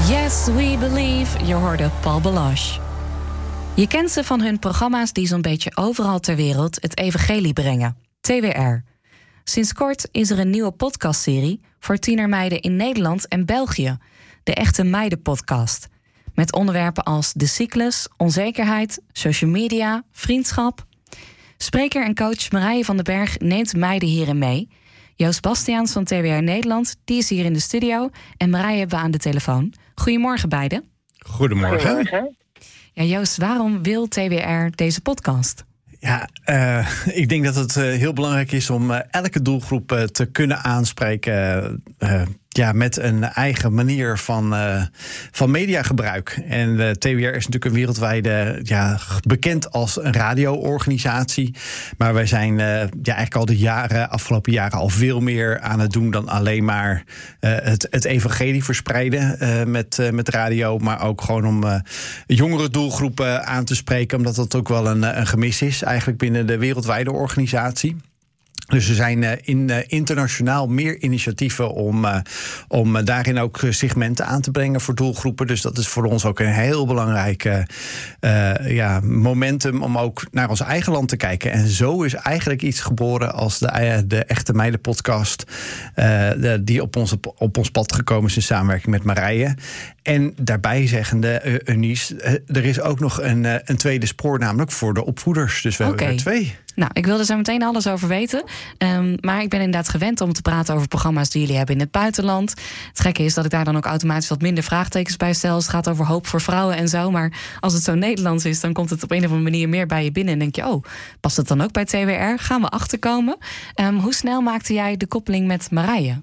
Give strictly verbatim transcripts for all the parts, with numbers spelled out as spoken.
Yes, we believe. Je hoorde Paul Baloche. Je kent ze van hun programma's die zo'n beetje overal ter wereld het evangelie brengen. T W R. Sinds kort is er een nieuwe podcastserie voor tienermeiden in Nederland en België. De Echte Meiden Podcast. Met onderwerpen als de cyclus, onzekerheid, social media, vriendschap. Spreker en coach Marije van den Berg neemt meiden hierin mee. Joost Bastiaans van T W R Nederland, die is hier in de studio. En Marije hebben we aan de telefoon. Goedemorgen beiden. Goedemorgen. Goedemorgen. Ja, Joost, waarom wil T W R deze podcast? Ja, uh, ik denk dat het uh, heel belangrijk is om uh, elke doelgroep uh, te kunnen aanspreken. Uh, ja, met een eigen manier van, uh, van mediagebruik. En uh, T W R is natuurlijk een wereldwijde, ja, bekend als een radioorganisatie. Maar wij zijn uh, ja, eigenlijk al de jaren, afgelopen jaren al veel meer aan het doen dan alleen maar uh, het, het evangelie verspreiden uh, met, uh, met radio. Maar ook gewoon om uh, jongere doelgroepen aan te spreken. Omdat dat ook wel een, een gemis is eigenlijk binnen de wereldwijde organisatie. Dus er zijn uh, in, uh, internationaal meer initiatieven om, uh, om uh, daarin ook segmenten aan te brengen voor doelgroepen. Dus dat is voor ons ook een heel belangrijk uh, uh, ja, momentum om ook naar ons eigen land te kijken. En zo is eigenlijk iets geboren als de, uh, de Echte Meiden Podcast, uh, de, die op ons, op ons pad gekomen is in samenwerking met Marije. En daarbij zeggende, uh, Eunice, uh, er is ook nog een, uh, een tweede spoor, namelijk voor de opvoeders. Dus we okay. hebben er twee. Nou, ik wil er zo meteen alles over weten. Um, maar ik ben inderdaad gewend om te praten over programma's die jullie hebben in het buitenland. Het gekke is dat ik daar dan ook automatisch wat minder vraagtekens bij stel. Het gaat over hoop voor vrouwen en zo. Maar als het zo Nederlands is, dan komt het op een of andere manier meer bij je binnen. En denk je, oh, past het dan ook bij T W R? Gaan we achterkomen? Um, hoe snel maakte jij de koppeling met Marije?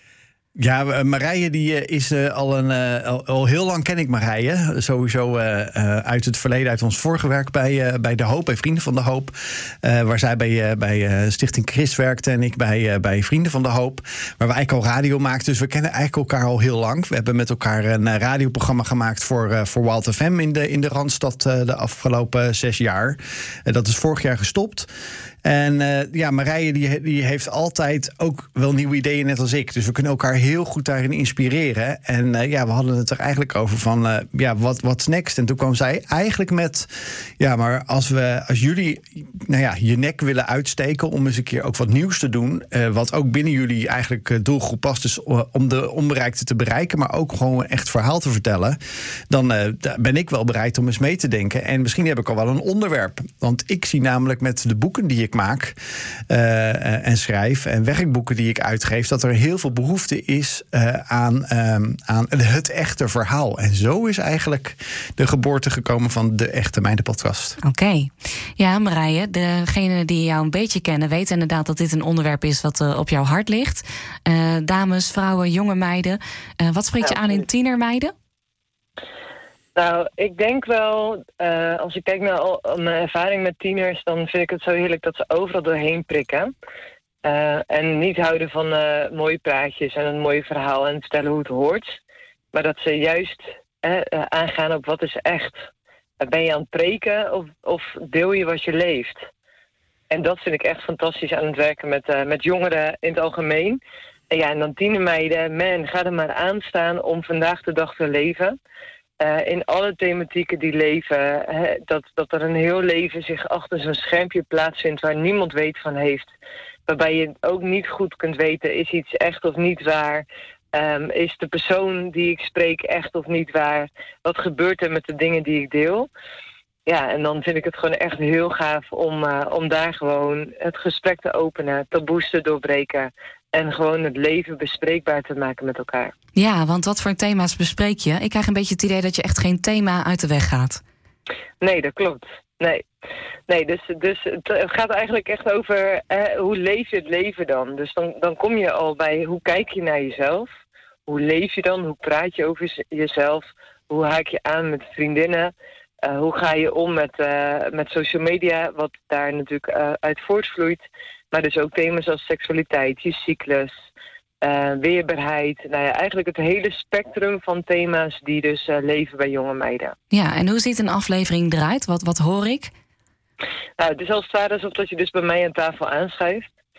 Ja, Marije die is uh, al een uh, al, al heel lang ken ik Marije. Sowieso uh, uh, uit het verleden, uit ons vorige werk bij, uh, bij De Hoop, bij Vrienden van de Hoop. Uh, waar zij bij, uh, bij uh, Stichting Christ werkte en ik bij, uh, bij Vrienden van de Hoop. Waar we eigenlijk al radio maakten. Dus we kennen eigenlijk elkaar al heel lang. We hebben met elkaar een uh, radioprogramma gemaakt voor, uh, voor Wild F M in de, in de Randstad uh, de afgelopen zes jaar. Uh, dat is vorig jaar gestopt. En uh, ja, Marije die, die heeft altijd ook wel nieuwe ideeën, net als ik. Dus we kunnen elkaar heel goed daarin inspireren. En uh, ja, we hadden het er eigenlijk over van, uh, ja, wat what's next? En toen kwam zij eigenlijk met, ja, maar als we, als jullie, nou ja, je nek willen uitsteken om eens een keer ook wat nieuws te doen, uh, wat ook binnen jullie eigenlijk uh, doelgroep past, dus uh, om de onbereikte te bereiken, maar ook gewoon een echt verhaal te vertellen, dan uh, ben ik wel bereid om eens mee te denken. En misschien heb ik al wel een onderwerp. Want ik zie namelijk met de boeken die ik maak uh, en schrijf en werkboeken die ik uitgeef, dat er heel veel behoefte is uh, aan, um, aan het echte verhaal. En zo is eigenlijk de geboorte gekomen van de Echte Meiden Podcast. Oké. Okay. Ja, Marije, degenen die jou een beetje kennen weten inderdaad dat dit een onderwerp is wat uh, op jouw hart ligt. Uh, dames, vrouwen, jonge meiden. Uh, wat spreekt ja, je aan in tienermeiden? Nou, ik denk wel, uh, als ik kijk naar al, mijn ervaring met tieners, dan vind ik het zo heerlijk dat ze overal doorheen prikken. Uh, en niet houden van uh, mooie praatjes en een mooi verhaal en vertellen hoe het hoort. Maar dat ze juist uh, uh, aangaan op wat is echt. Uh, ben je aan het preken of, of deel je wat je leeft? En dat vind ik echt fantastisch aan het werken met, uh, met jongeren in het algemeen. En ja, en dan tienermeiden, man, ga er maar aan staan om vandaag de dag te leven. Uh, in alle thematieken die leven, hè, dat, dat er een heel leven zich achter zo'n schermpje plaatsvindt waar niemand weet van heeft. Waarbij je ook niet goed kunt weten, is iets echt of niet waar? Um, is de persoon die ik spreek echt of niet waar? Wat gebeurt er met de dingen die ik deel? Ja, en dan vind ik het gewoon echt heel gaaf om, uh, om daar gewoon het gesprek te openen, taboes te doorbreken en gewoon het leven bespreekbaar te maken met elkaar. Ja, want wat voor thema's bespreek je? Ik krijg een beetje het idee dat je echt geen thema uit de weg gaat. Nee, dat klopt. Nee, nee dus, dus het gaat eigenlijk echt over eh, hoe leef je het leven dan? Dus dan, dan kom je al bij hoe kijk je naar jezelf? Hoe leef je dan? Hoe praat je over jezelf? Hoe haak je aan met vriendinnen? Uh, hoe ga je om met, uh, met social media, wat daar natuurlijk uh, uit voortvloeit? Maar dus ook thema's als seksualiteit, je cyclus, uh, weerbaarheid. Nou ja, eigenlijk het hele spectrum van thema's die dus uh, leven bij jonge meiden. Ja, en hoe ziet een aflevering eruit? Wat, wat hoor ik? Nou, het is als het ware alsof dat je dus bij mij aan tafel aanschuift.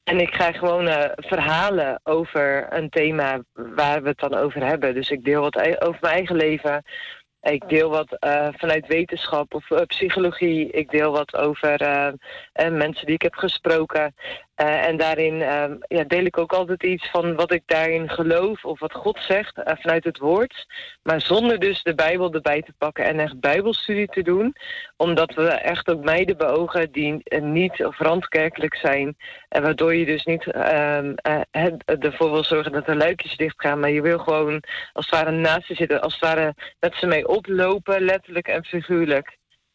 En ik ga gewoon uh, verhalen over een thema waar we het dan over hebben. Dus ik deel wat over mijn eigen leven. Ik deel wat uh, vanuit wetenschap of uh, psychologie. Ik deel wat over uh, uh, mensen die ik heb gesproken. Uh, en daarin uh, ja, deel ik ook altijd iets van wat ik daarin geloof of wat God zegt uh, vanuit het woord. Maar zonder dus de Bijbel erbij te pakken en echt bijbelstudie te doen. Omdat we echt ook meiden beogen die uh, niet of randkerkelijk zijn. En waardoor je dus niet uh, uh, ervoor wil zorgen dat de luikjes dicht gaan. Maar je wil gewoon als het ware naast ze zitten. Als het ware met ze mee oplopen, letterlijk en figuurlijk.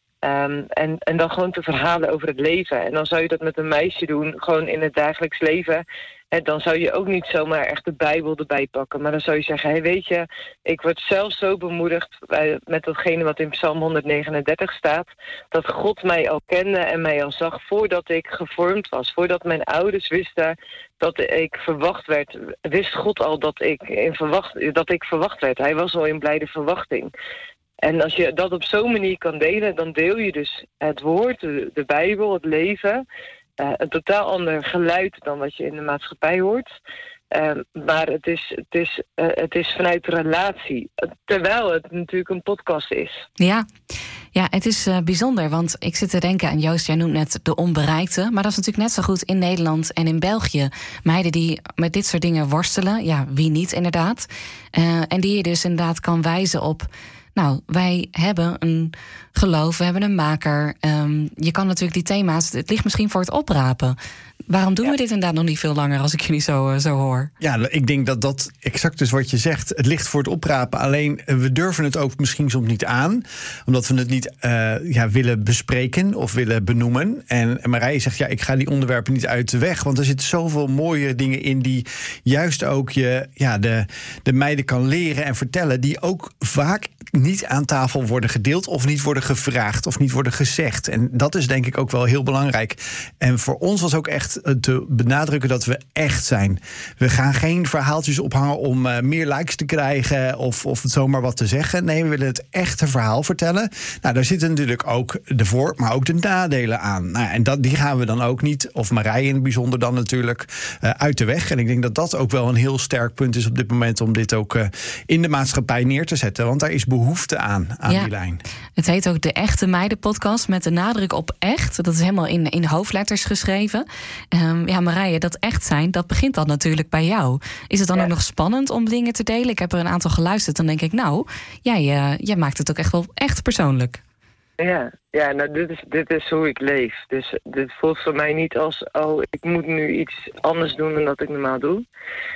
Um, en, en dan gewoon te verhalen over het leven. En dan zou je dat met een meisje doen, gewoon in het dagelijks leven. En dan zou je ook niet zomaar echt de Bijbel erbij pakken. Maar dan zou je zeggen, hey, weet je, ik word zelf zo bemoedigd bij, met datgene wat in Psalm honderdnegenendertig staat. Dat God mij al kende en mij al zag voordat ik gevormd was. Voordat mijn ouders wisten dat ik verwacht werd, wist God al dat ik, in verwacht, dat ik verwacht werd. Hij was al in blijde verwachting. En als je dat op zo'n manier kan delen, dan deel je dus het woord, de, de Bijbel, het leven. Uh, een totaal ander geluid dan wat je in de maatschappij hoort. Uh, maar het is, het, is, uh, het is vanuit relatie. Terwijl het natuurlijk een podcast is. Ja, ja het is uh, bijzonder. Want ik zit te denken aan Joost, jij noemt net de onbereikte. Maar dat is natuurlijk net zo goed in Nederland en in België. Meiden die met dit soort dingen worstelen. Ja, wie niet inderdaad. Uh, en die je dus inderdaad kan wijzen op... Nou, wij hebben een geloof, we hebben een maker. Um, je kan natuurlijk die thema's, het ligt misschien voor het oprapen. Waarom doen ja. we dit inderdaad nog niet veel langer als ik jullie zo, uh, zo hoor? Ja, ik denk dat dat exact is wat je zegt. Het ligt voor het oprapen. Alleen we durven het ook misschien soms niet aan. Omdat we het niet uh, ja, willen bespreken of willen benoemen. En, en Marije zegt, ja, ik ga die onderwerpen niet uit de weg. Want er zitten zoveel mooie dingen in die juist ook je, ja, de, de meiden kan leren en vertellen. Die ook vaak niet aan tafel worden gedeeld of niet worden gevraagd of niet worden gezegd. En dat is denk ik ook wel heel belangrijk. En voor ons was ook echt te benadrukken dat we echt zijn. We gaan geen verhaaltjes ophangen om uh, meer likes te krijgen of, of zomaar wat te zeggen. Nee, we willen het echte verhaal vertellen. Nou, daar zitten natuurlijk ook de voor, maar ook de nadelen aan. Nou, en dat, die gaan we dan ook niet, of Marije in het bijzonder dan natuurlijk, uh, uit de weg. En ik denk dat dat ook wel een heel sterk punt is op dit moment om dit ook uh, in de maatschappij neer te zetten. Want daar is behoefte aan, aan ja, die lijn. Het heet ook de Echte Meiden podcast met de nadruk op echt. Dat is helemaal in, in hoofdletters geschreven. Um, ja, Marije, dat echt zijn, dat begint dan natuurlijk bij jou. Is het dan ja. ook nog spannend om dingen te delen? Ik heb er een aantal geluisterd, dan denk ik, nou, jij, uh, jij maakt het ook echt wel echt persoonlijk. Ja, ja nou, dit is, dit is hoe ik leef. Dus dit voelt voor mij niet als, oh, ik moet nu iets anders doen dan dat ik normaal doe.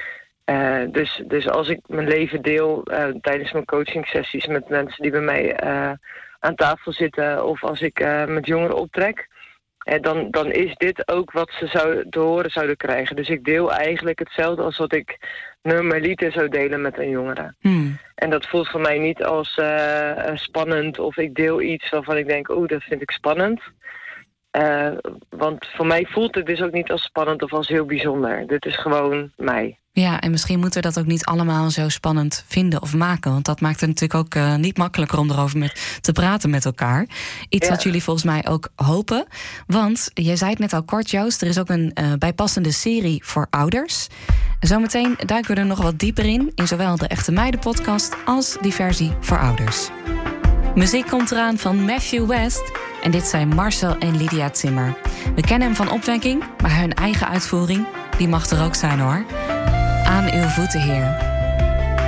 Uh, dus, dus als ik mijn leven deel uh, tijdens mijn coaching sessies met mensen die bij mij uh, aan tafel zitten, of als ik uh, met jongeren optrek, uh, dan, dan is dit ook wat ze zou, te horen zouden krijgen. Dus ik deel eigenlijk hetzelfde als wat ik normaliter zou delen met een jongere. Hmm. En dat voelt voor mij niet als uh, spannend of ik deel iets waarvan ik denk, oh, dat vind ik spannend. Uh, want voor mij voelt het dus ook niet als spannend of als heel bijzonder. Dit is gewoon mij. Ja, en misschien moeten we dat ook niet allemaal zo spannend vinden of maken. Want dat maakt het natuurlijk ook uh, niet makkelijker om erover met, te praten met elkaar. Iets ja. wat jullie volgens mij ook hopen. Want, jij zei het net al kort, Joost, er is ook een uh, bijpassende serie voor ouders. Zometeen duiken we er nog wat dieper in, in zowel de Echte Meiden podcast als die versie voor ouders. Muziek komt eraan van Matthew West. En dit zijn Marcel en Lydia Zimmer. We kennen hem van Opwekking, maar hun eigen uitvoering, die mag er ook zijn hoor. Aan uw voeten, Heer.